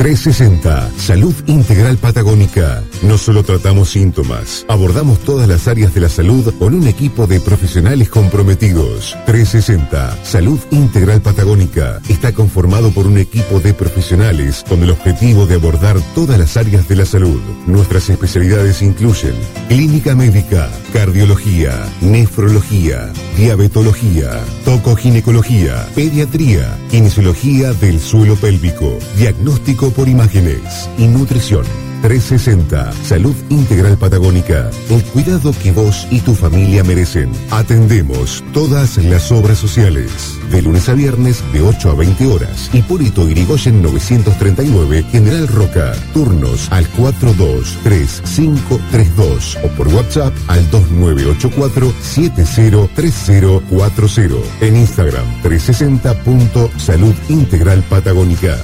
360, Salud Integral Patagónica. No solo tratamos síntomas, abordamos todas las áreas de la salud con un equipo de profesionales comprometidos. 360, Salud Integral Patagónica. Está conformado por un equipo de profesionales con el objetivo de abordar todas las áreas de la salud. Nuestras especialidades incluyen clínica médica, cardiología, nefrología, diabetología, tocoginecología, pediatría, kinesiología del suelo pélvico, diagnóstico por imágenes y nutrición. 360, Salud Integral Patagónica. El cuidado que vos y tu familia merecen. Atendemos todas las obras sociales. De lunes a viernes de 8 a 20 horas. Hipólito Yrigoyen 939, General Roca. Turnos al 423532 o por WhatsApp al 2984-703040. En Instagram 360.Salud Integral Patagónica.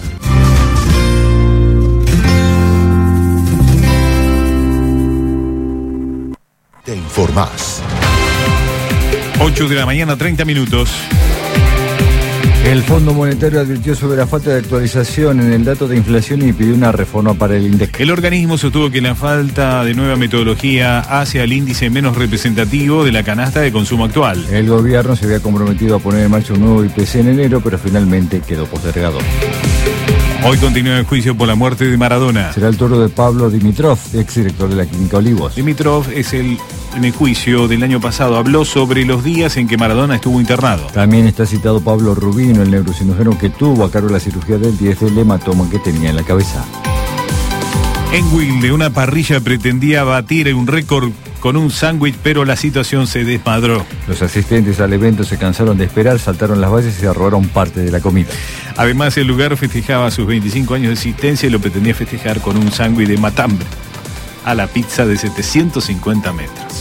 Te informás. 8 de la mañana, 30 minutos. El Fondo Monetario advirtió sobre la falta de actualización en el dato de inflación y pidió una reforma para el INDEC. El organismo sostuvo que la falta de nueva metodología hace al índice menos representativo de la canasta de consumo actual. El gobierno se había comprometido a poner en marcha un nuevo IPC en enero, pero finalmente quedó postergado. Hoy continúa el juicio por la muerte de Maradona. Será el turno de Pablo Dimitrov, exdirector de la Clínica Olivos. Dimitrov en el juicio del año pasado habló sobre los días en que Maradona estuvo internado. También está citado Pablo Rubino, el neurocirujano que tuvo a cargo la cirugía del 10 del hematoma que tenía en la cabeza. En Wilde, una parrilla pretendía batir un récord con un sándwich, pero la situación se desmadró. Los asistentes al evento se cansaron de esperar, saltaron las vallas y se robaron parte de la comida. Además, el lugar festejaba sus 25 años de existencia y lo pretendía festejar con un sándwich de matambre a la pizza de 750 metros.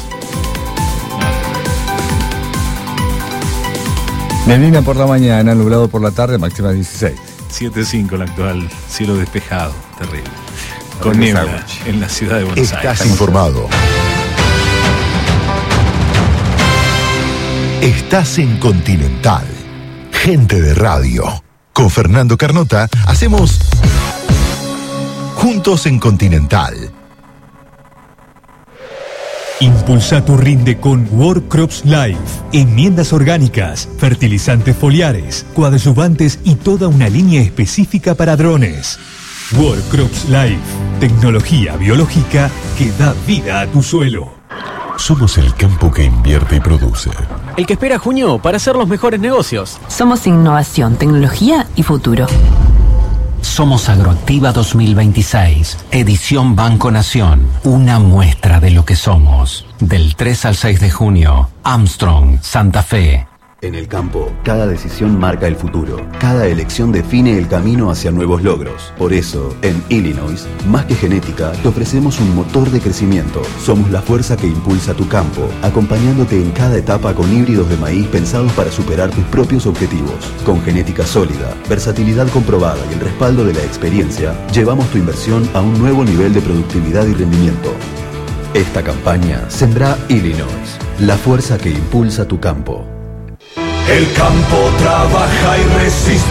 Neblina por la mañana, nublado por la tarde, máxima 16. 7.5 la actual, cielo despejado, terrible. Con niebla en la ciudad de Buenos Aires. Estás informado. Estás en Continental. Gente de radio. Con Fernando Carnota hacemos Juntos en Continental. Impulsa tu rinde con World Crops Life. Enmiendas orgánicas, fertilizantes foliares, coadyuvantes y toda una línea específica para drones. World Crops Life. Tecnología biológica que da vida a tu suelo. Somos el campo que invierte y produce. El que espera junio para hacer los mejores negocios. Somos innovación, tecnología y futuro. Somos Agroactiva 2026, edición Banco Nación. Una muestra de lo que somos. Del 3 al 6 de junio, Armstrong, Santa Fe. En el campo, cada decisión marca el futuro. Cada elección define el camino hacia nuevos logros. Por eso, en Illinois, más que genética, te ofrecemos un motor de crecimiento. Somos la fuerza que impulsa tu campo, acompañándote en cada etapa con híbridos de maíz pensados para superar tus propios objetivos. Con genética sólida, versatilidad comprobada y el respaldo de la experiencia, llevamos tu inversión a un nuevo nivel de productividad y rendimiento. Esta campaña Sembrá Illinois, la fuerza que impulsa tu campo. El campo trabaja y resiste